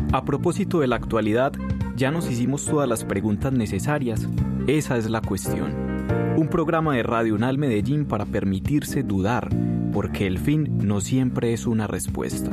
A propósito de la actualidad, ya nos hicimos todas las preguntas necesarias. Esa es la cuestión. Un programa de Radio UNAL Medellín para permitirse dudar, porque el fin no siempre es una respuesta.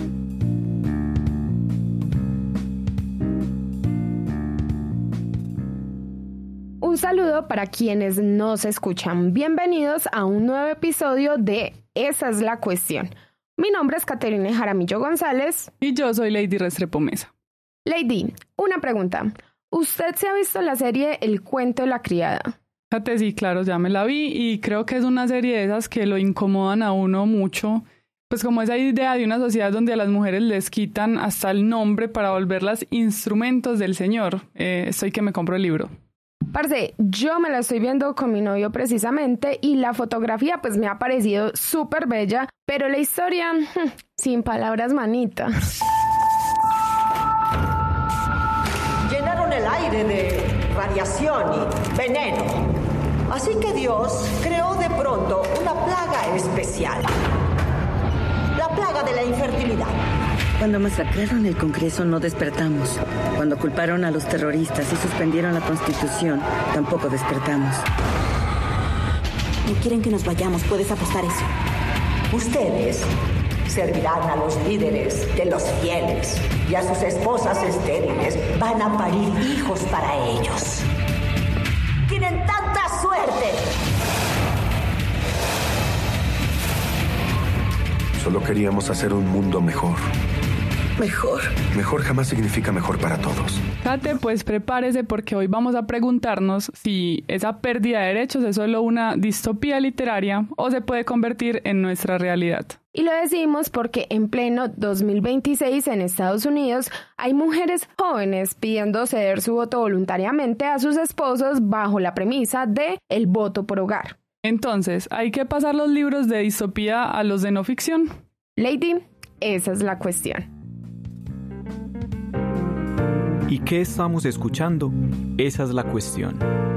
Un saludo para quienes nos escuchan. Bienvenidos a un nuevo episodio de Esa es la cuestión. Mi nombre es Caterine Jaramillo González. Y yo soy Lady Restrepo Mesa. Lady, una pregunta. ¿Usted se ha visto la serie El cuento de la criada? Fíjate, sí, claro, ya me la vi y creo que es una serie de esas que lo incomodan a uno mucho. Pues como esa idea de una sociedad donde a las mujeres les quitan hasta el nombre para volverlas instrumentos del Señor. Estoy que me compro el libro. Parce, yo me la estoy viendo con mi novio precisamente y la fotografía pues me ha parecido súper bella, pero la historia, sin palabras, manita. Llenaron el aire de radiación y veneno. Así que Dios creó de pronto una plaga especial. La plaga de la infertilidad. Cuando masacraron el Congreso no despertamos. Cuando culparon a los terroristas y suspendieron la Constitución, tampoco despertamos. No quieren que nos vayamos, puedes apostar eso. Ustedes servirán a los líderes de los fieles y a sus esposas estériles van a parir hijos para ellos. ¡Tienen tanta suerte! Solo queríamos hacer un mundo mejor. Mejor. Mejor jamás significa mejor para todos. Kate, pues prepárese porque hoy vamos a preguntarnos si esa pérdida de derechos es solo una distopía literaria o se puede convertir en nuestra realidad. Y lo decimos porque en pleno 2026 en Estados Unidos hay mujeres jóvenes pidiendo ceder su voto voluntariamente a sus esposos bajo la premisa de el voto por hogar. Entonces, ¿hay que pasar los libros de distopía a los de no ficción? Lady, esa es la cuestión. ¿Y qué estamos escuchando? Esa es la cuestión.